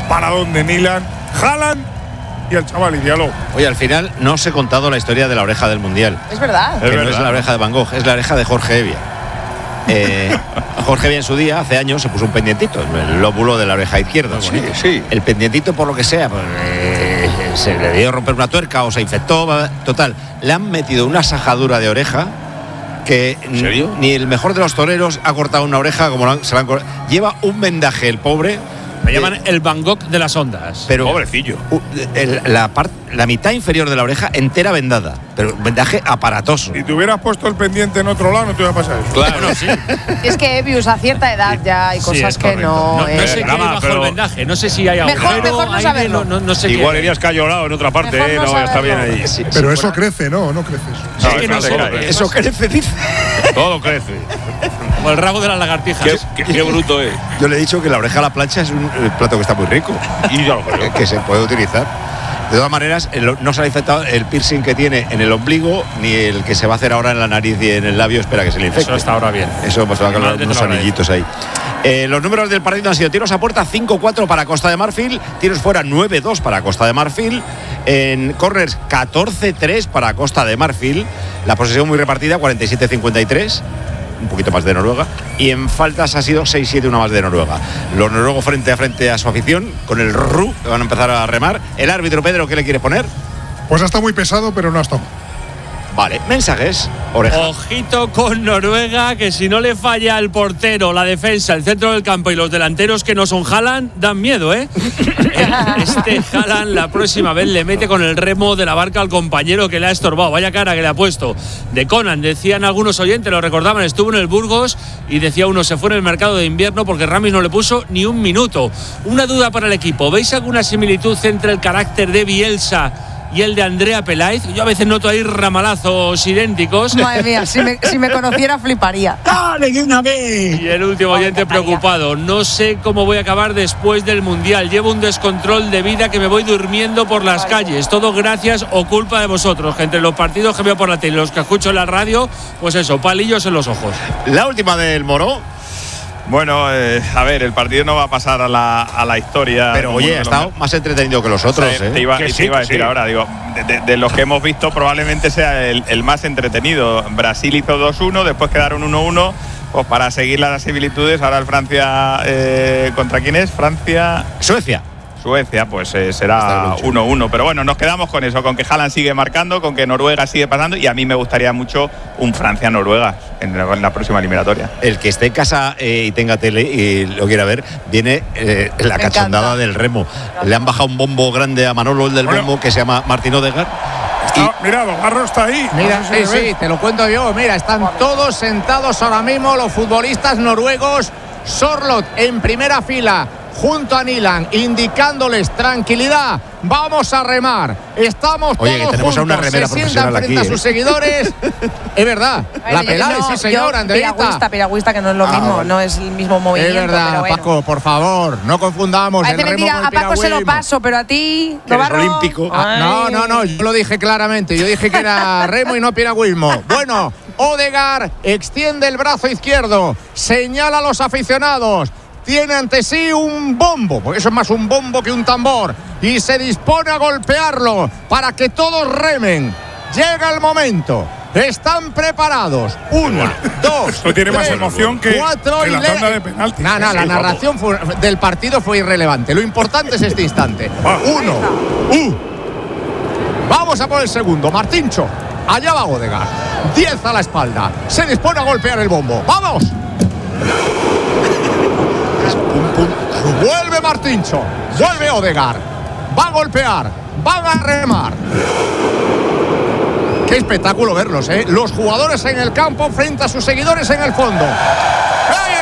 paradón de Nilan, Haaland y el chaval y Diallo. Oye, al final no os he contado la historia de la oreja del Mundial. Es verdad. Que no es la oreja de Van Gogh, es la oreja de Jorge Evia. Jorge Evia en su día, hace años, se puso un pendientito en el lóbulo de la oreja izquierda. Sí. El pendientito, por lo que sea, pues, se le dio a romper una tuerca o se infectó. Total, le han metido una sajadura de oreja que ni el mejor de los toreros ha cortado una oreja como se la han cortado. Lleva un vendaje, el pobre. Me llaman el Van Gogh de las ondas. Pero pobrecillo. La mitad inferior de la oreja entera vendada, pero un vendaje aparatoso. Si te hubieras puesto el pendiente en otro lado, no te iba a pasar eso. Claro, no, sí. Es que Evius, a cierta edad ya hay cosas que no. No sé qué hay bajo el vendaje, no sé si hay mejor no aire, saberlo. No sé igual qué. irías cayolado en otra parte, Mejor no está bien ahí. Sí, Pero si eso crece, no crece eso. Es que no sé. Eso crece, dice. Todo crece. Como el rabo de las lagartijas. Qué bruto es. Yo le he dicho que la oreja a la plancha es un plato que está muy rico. Y ya lo creo. Que se puede utilizar. De todas maneras, no se le ha infectado el piercing que tiene en el ombligo, ni el que se va a hacer ahora en la nariz y en el labio. Espera que se le infecte. Eso está ahora bien. Eso pues va a quedar unos anillitos ahí. Los números del partido han sido tiros a puerta 5-4 para Costa de Marfil, tiros fuera 9-2 para Costa de Marfil, en corners 14-3 para Costa de Marfil, la posesión muy repartida 47-53. Un poquito más de Noruega, y en faltas ha sido 6-7, una más de Noruega. Los noruegos frente a su afición, con el RU, que van a empezar a remar. El árbitro, Pedro, ¿qué le quiere poner? Pues está muy pesado, pero no ha estado. Vale, mensajes, oreja. Ojito con Noruega, que si no le falla el portero, la defensa, el centro del campo y los delanteros que no son Haaland, dan miedo, ¿eh? Este Haaland la próxima vez le mete con el remo de la barca al compañero que le ha estorbado. Vaya cara que le ha puesto. De Conan, decían algunos oyentes, lo recordaban, estuvo en el Burgos y decía uno, se fue en el mercado de invierno porque Ramis no le puso ni un minuto. Una duda para el equipo, ¿veis alguna similitud entre el carácter de Bielsa y el de Andrea Peláez? Yo a veces noto ahí ramalazos idénticos. Madre mía, si me conociera fliparía. ¡Dale de una vez! Y el último oyente preocupado. No sé cómo voy a acabar después del Mundial. Llevo un descontrol de vida que me voy durmiendo por las calles. Todo gracias o culpa de vosotros. Que entre los partidos que veo por la tele y los que escucho en la radio, pues eso, palillos en los ojos. La última del Moro. Bueno, a ver, el partido no va a pasar a la historia. Pero oye, ha estado más entretenido que los otros. Te iba a decir ahora, digo, de los que hemos visto probablemente sea el más entretenido. Brasil hizo 2-1, después quedaron 1-1. Pues para seguir las similitudes, ahora el Francia, ¿contra quién es? Suecia, pues será 1-1. Pero bueno, nos quedamos con eso, con que Haaland sigue marcando, con que Noruega sigue pasando, y a mí me gustaría mucho un Francia-Noruega en la próxima eliminatoria. El que esté en casa y tenga tele y lo quiera ver, viene la cachondada del remo. Le han bajado un bombo grande a Manolo, el del bombo, que se llama Martín Odegaard. Mira, Dogarro está ahí. Mira, sí, te lo cuento yo. Mira, están todos sentados ahora mismo los futbolistas noruegos. Sorloth en primera fila, junto a Nilan, indicándoles tranquilidad, vamos a remar, estamos todos que tenemos juntos, a una remera se sientan profesional frente aquí, a sus seguidores. Es verdad, la Peláez, sí señor, Andreita. Piragüista, que no es lo mismo, no es el mismo movimiento. Es verdad, pero bueno. Paco, por favor, no confundamos el remo con el a Paco se lo paso, pero a ti, Dogarro, olímpico. No, yo lo dije claramente, yo dije que era remo y no piragüismo. Bueno, Odegaard extiende el brazo izquierdo, señala a los aficionados, tiene ante sí un bombo, porque eso es más un bombo que un tambor, y se dispone a golpearlo para que todos remen. Llega el momento. Están preparados. 1, 2, Esto tiene 3, más emoción que 4 la tanda de penaltis. No, la narración del partido fue irrelevante. Lo importante es este instante. 1. Vamos a por el segundo. Martíncho. Allá va Odegaard. 10 a la espalda. Se dispone a golpear el bombo. ¡Vamos! Vuelve Martíncho. Vuelve Odegaard. Va a golpear. Van a remar. Qué espectáculo verlos, ¿eh? Los jugadores en el campo frente a sus seguidores en el fondo. ¡Ahí